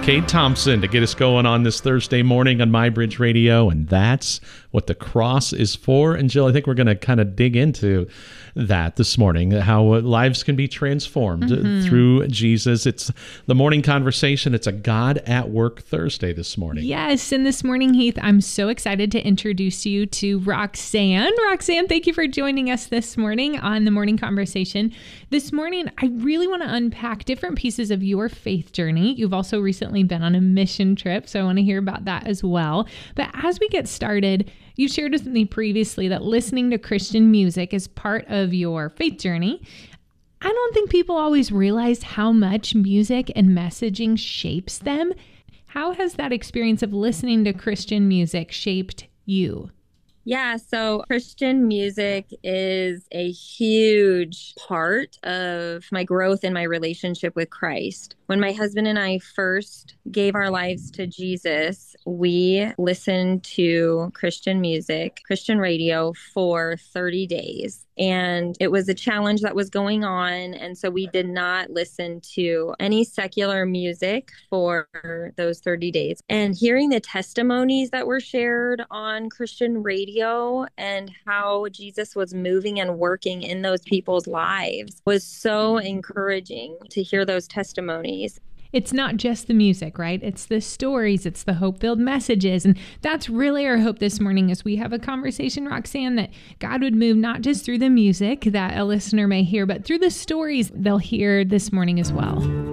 Kate Thompson to get us going on this Thursday morning on MyBridge Radio, and that's what the cross is for. And Jill, I think we're going to kind of dig into that this morning, how lives can be transformed through Jesus. It's the morning conversation. It's a God at Work Thursday this morning. Yes, and this morning, Heath, I'm so excited to introduce you to Roxanne. Roxanne, thank you for joining us this morning on the morning conversation. This morning, I really want to unpack different pieces of your faith journey. You've also recently been on a mission trip, so I want to hear about that as well. But as we get started, you shared with me previously that listening to Christian music is part of your faith journey. I don't think people always realize how much music and messaging shapes them. How has that experience of listening to Christian music shaped you? Yeah, so Christian music is a huge part of my growth in my relationship with Christ. When my husband and I first gave our lives to Jesus, we listened to Christian music, Christian radio for 30 days. And it was a challenge that was going on. And so we did not listen to any secular music for those 30 days. And hearing the testimonies that were shared on Christian radio and how Jesus was moving and working in those people's lives was so encouraging to hear those testimonies. It's not just the music, right? It's the stories, it's the hope-filled messages. And that's really our hope this morning as we have a conversation, Roxanne, that God would move not just through the music that a listener may hear, but through the stories they'll hear this morning as well.